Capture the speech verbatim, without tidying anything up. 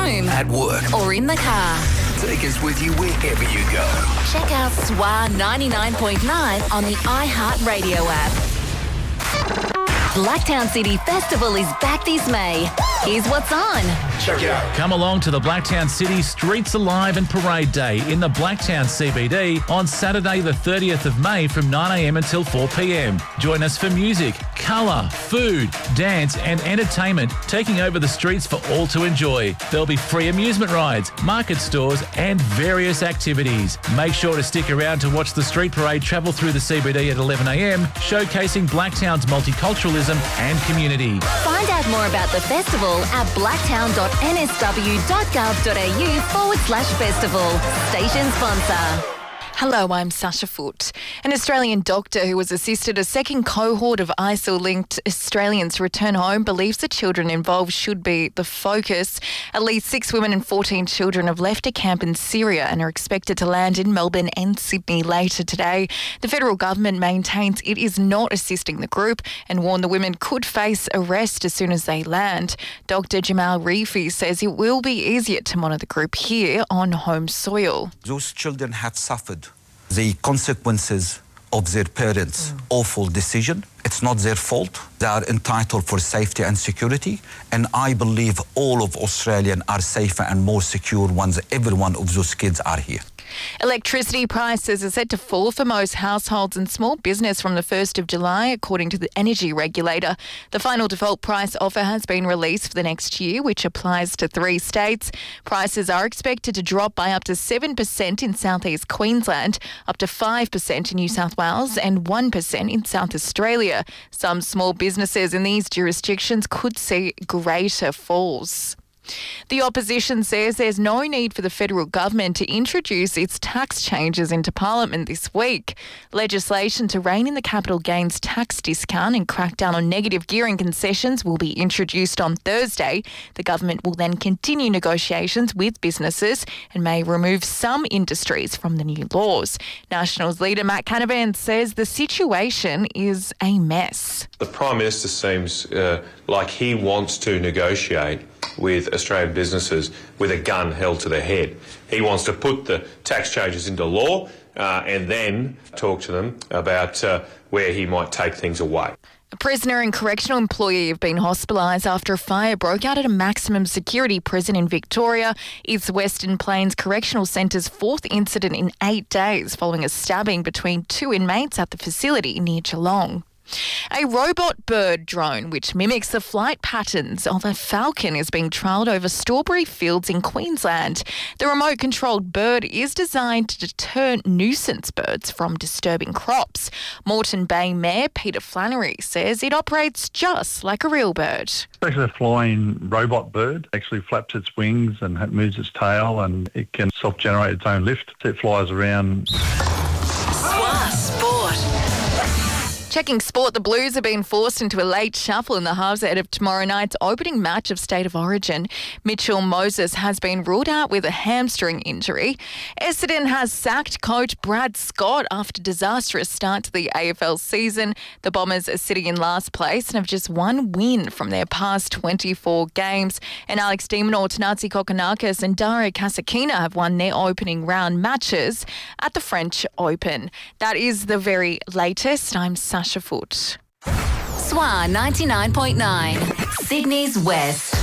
home, at work, or in the car. Take us with you wherever you go. Check out S W A ninety-nine point nine on the iHeartRadio app. Blacktown City Festival is back this May. Here's what's on. Check it out. Come along to the Blacktown City Streets Alive and Parade Day in the Blacktown C B D on Saturday the thirtieth of May from nine a m until four p m. Join us for music, colour, food, dance and entertainment taking over the streets for all to enjoy. There'll be free amusement rides, market stores and various activities. Make sure to stick around to watch the street parade travel through the C B D at eleven a m, showcasing Blacktown's multiculturalism and community. Find out more about the festival at blacktown.nsw.gov.au forward slash festival. Station sponsor. Hello, I'm Sasha Foote. An Australian doctor who has assisted a second cohort of I S I L-linked Australians to return home believes the children involved should be the focus. At least six women and fourteen children have left a camp in Syria and are expected to land in Melbourne and Sydney later today. The federal government maintains it is not assisting the group and warned the women could face arrest as soon as they land. Doctor Jamal Rifi says it will be easier to monitor the group here on home soil. Those children have suffered the consequences of their parents' mm. awful decision. It's not their fault. They are entitled for safety and security. And I believe all of Australians are safer and more secure once every one of those kids are here. Electricity prices are set to fall for most households and small business from the first of July, according to the energy regulator. The final default price offer has been released for the next year, which applies to three states. Prices are expected to drop by up to seven percent in southeast Queensland, up to five percent in New South Wales and one percent in South Australia. Some small businesses in these jurisdictions could see greater falls. The opposition says there's no need for the federal government to introduce its tax changes into Parliament this week. Legislation to rein in the capital gains tax discount and crack down on negative gearing concessions will be introduced on Thursday. The government will then continue negotiations with businesses and may remove some industries from the new laws. Nationals leader Matt Canavan says the situation is a mess. The Prime Minister seems uh, like he wants to negotiate with Australian businesses with a gun held to their head. He wants to put the tax changes into law uh, and then talk to them about uh, where he might take things away. A prisoner and correctional employee have been hospitalised after a fire broke out at a maximum security prison in Victoria. It's Western Plains Correctional Centre's fourth incident in eight days following a stabbing between two inmates at the facility near Geelong. A robot bird drone which mimics the flight patterns of a falcon is being trialled over strawberry fields in Queensland. The remote-controlled bird is designed to deter nuisance birds from disturbing crops. Moreton Bay Mayor Peter Flannery says it operates just like a real bird. It's actually a flying robot bird. It actually flaps its wings and moves its tail, and it can self-generate its own lift. So it flies around. Swa Sport. Checking sport, the Blues have been forced into a late shuffle in the halves ahead of tomorrow night's opening match of State of Origin. Mitchell Moses has been ruled out with a hamstring injury. Essendon has sacked coach Brad Scott after disastrous start to the A F L season. The Bombers are sitting in last place and have just one win from their past twenty-four games. And Alex De Minaur, Tanasi Kokonakis and Dario Kasakina have won their opening round matches at the French Open. That is the very latest. I'm Sasha Foote. S W A ninety-nine point nine, Sydney's West.